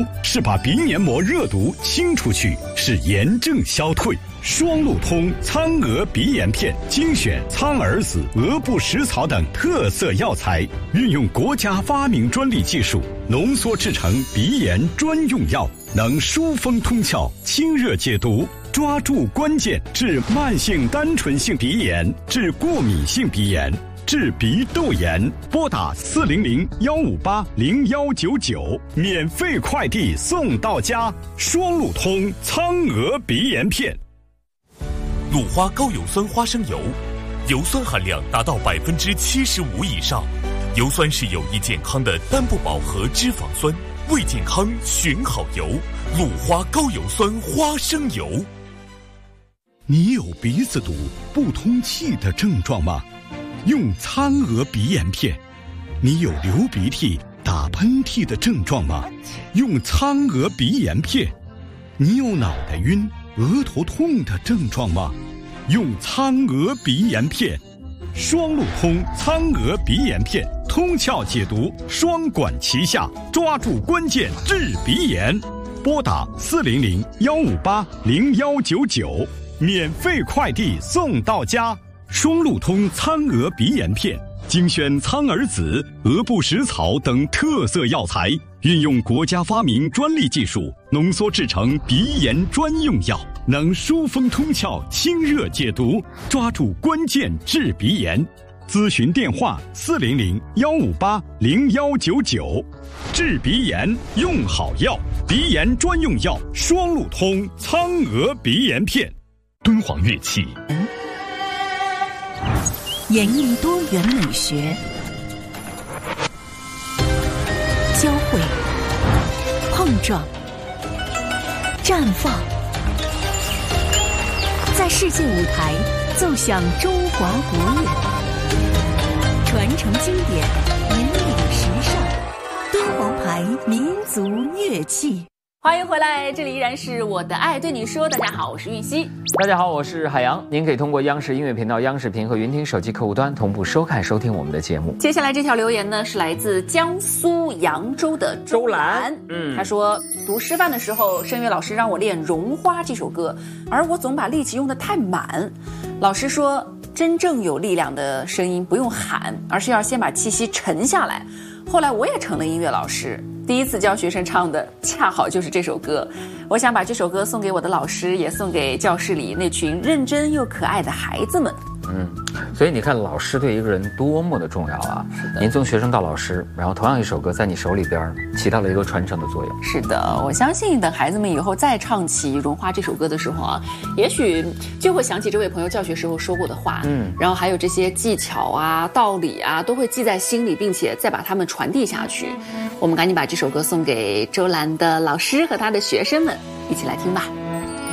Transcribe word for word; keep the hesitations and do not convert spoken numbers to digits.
是把鼻黏膜热毒清出去，使炎症消退。双路通苍蛾鼻炎片精选苍耳子、鹅不食草等特色药材，运用国家发明专利技术浓缩制成鼻炎专用药，能疏风通窍、清热解毒，抓住关键，治慢性单纯性鼻炎，治过敏性鼻炎，治鼻窦炎。拨打四零零幺五八零幺九九，免费快递送到家。双路通苍蛾鼻炎片。 鲁花高油酸花生油，油酸含量达到百分之七十五以上。油酸是有益健康的单不饱和脂肪酸，为健康选好油。鲁花高油酸花生油。 你有鼻子堵、不通气的症状吗？用苍蛾鼻炎片。你有流鼻涕、打喷嚏的症状吗？用苍蛾鼻炎片。你有脑袋晕、额头痛的症状吗？用苍蛾鼻炎片。双路通苍蛾鼻炎片，通窍解毒，双管齐下，抓住关键治鼻炎。拨打四零零幺五八零幺九九，免费快递送到家。双路通苍蛾鼻炎片精选苍耳子、鹅不食草等特色药材，运用国家发明专利技术浓缩制成鼻炎专用药，能疏风通窍、清热解毒，抓住关键治鼻炎。咨询电话四零零幺五八零幺九九。治鼻炎用好药，鼻炎专用药双路通苍蛾鼻炎片。 敦煌乐器演绎多元美学，交汇、碰撞、绽放，在世界舞台奏响中华国乐，传承经典，引领时尚。敦煌牌民族乐器。 欢迎回来，这里依然是我的爱对你说。大家好，我是玉溪。 大家好，我是海洋。您可以通过央视音乐频道、央视频和云听手机客户端同步收看、收听我们的节目。 接下来这条留言呢，是来自江苏扬州的周兰。嗯，他说读师范的时候，声乐老师让我练《绒花》这首歌，而我总把力气用得太满。老师说，真正有力量的声音不用喊，而是要先把气息沉下来。后来我也成了音乐老师。第一次教学生唱的恰好就是这首歌，我想把这首歌送给我的老师，也送给教室里那群认真又可爱的孩子们。 嗯，所以你看老师对一个人多么的重要啊！您从学生到老师，然后同样一首歌在你手里边起到了一个传承的作用。 是的，我相信等孩子们以后再唱起《绒花》这首歌的时候啊，也许就会想起这位朋友教学时候说过的话，嗯，然后还有这些技巧啊、道理啊，都会记在心里，并且再把它们传递下去。我们赶紧把这首歌送给周兰的老师和他的学生们，一起来听吧。